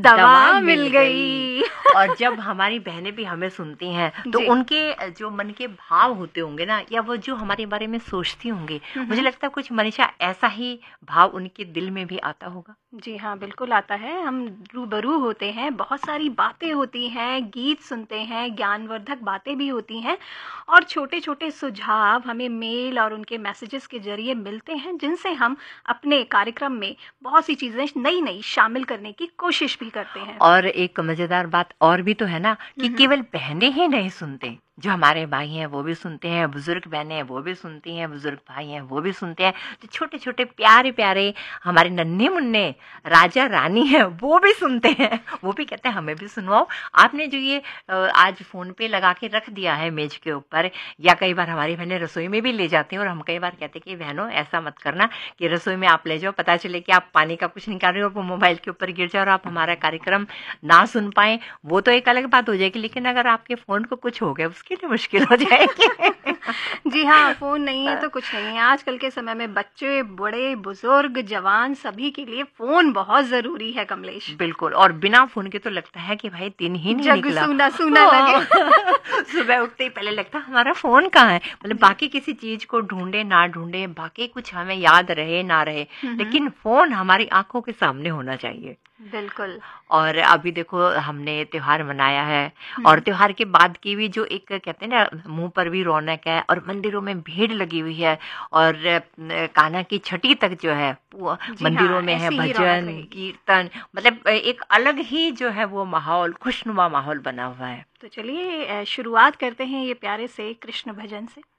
दवा मिल गई। और जब हमारी बहनें भी हमें सुनती हैं तो उनके जो मन के भाव होते होंगे ना, या वो जो हमारे बारे में सोचती होंगी, मुझे लगता है कुछ मनीषा ऐसा ही भाव उनके दिल में भी आता होगा। जी हाँ, बिल्कुल आता है। हम रूबरू होते हैं, बहुत सारी बातें होती हैं, गीत सुनते हैं, ज्ञानवर्धक बातें भी होती हैं, और छोटे छोटे सुझाव हमें मेल और उनके मैसेजेस के जरिए मिलते हैं, जिनसे हम अपने कार्यक्रम में बहुत सी चीज़ें नई नई शामिल करने की कोशिश भी करते हैं। और एक मजेदार बात और भी तो है ना कि केवल बहनें ही नहीं सुनते, जो हमारे भाई हैं वो भी सुनते हैं, बुजुर्ग बहनें हैं वो भी सुनती हैं, बुजुर्ग भाई हैं वो भी सुनते हैं, जो छोटे छोटे प्यारे प्यारे हमारे नन्हे मुन्ने राजा रानी हैं वो भी सुनते हैं, वो भी कहते हैं हमें भी सुनवाओ। आपने जो ये आज फोन पे लगा के रख दिया है मेज के ऊपर, या कई बार हमारी बहनें रसोई में भी ले जाती हैं, और हम कई बार कहते हैं कि बहनों ऐसा मत करना कि रसोई में आप ले जाओ, पता चले कि आप पानी का कुछ निकाल रहे हो और वो मोबाइल के ऊपर गिर जाए और आप हमारा कार्यक्रम ना सुन पाए, वो तो एक अलग बात हो जाएगी, लेकिन अगर आपके फोन को कुछ हो गया उसके लिए मुश्किल हो जाएगी। जी हाँ, फोन नहीं है तो कुछ नहीं है। आजकल के समय में बच्चे, बड़े, बुजुर्ग, जवान, सभी के लिए फोन बहुत जरूरी है कमलेश। बिल्कुल, और बिना फोन के तो लगता है कि भाई दिन ही नहीं जग निकला, सूना सूना लगे। सुबह उठते ही पहले लगता है हमारा फोन कहाँ है। मतलब बाकी किसी चीज को ढूंढे ना ढूंढे, बाकी कुछ हमें याद रहे ना रहे, लेकिन फोन हमारी आंखों के सामने होना चाहिए। बिल्कुल। और अभी देखो हमने त्योहार मनाया है, और त्योहार के बाद की भी जो एक कहते हैं ना मुंह पर भी रौनक है, और मंदिरों में भीड़ लगी हुई है, और कान्हा की छठी तक जो है मंदिरों में है भजन कीर्तन, मतलब एक अलग ही जो है वो माहौल, खुशनुमा माहौल बना हुआ है। तो चलिए शुरुआत करते हैं ये प्यारे से कृष्ण भजन से।